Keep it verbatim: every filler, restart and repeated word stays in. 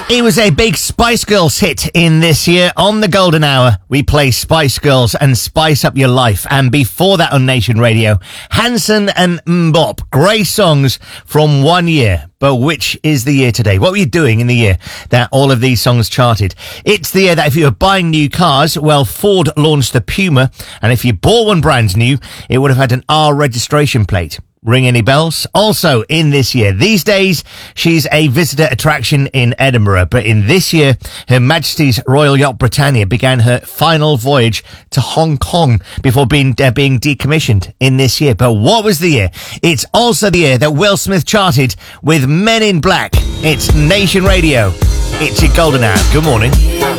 It was a big Spice Girls hit in this year. On the Golden Hour, we play Spice Girls and Spice Up Your Life. And before that on Nation Radio, Hanson and Mbop. Great songs from one year. But which is the year today? What were you doing in the year that all of these songs charted? It's the year that if you were buying new cars, well, Ford launched the Puma. And if you bought one brand new, it would have had an R registration plate. Ring any bells? Also in this year, these days, she's a visitor attraction in Edinburgh. But in this year, Her Majesty's Royal Yacht Britannia began her final voyage to Hong Kong before being uh, being decommissioned in this year. But what was the year? It's also the year that Will Smith charted with Men in Black. It's Nation Radio. It's your Golden Hour. Good morning.